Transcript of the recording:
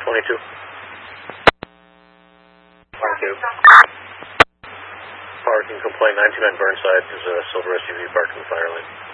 22. Thank you. Parking complaint 99 Burnside is a silver SUV parked in the fire lane.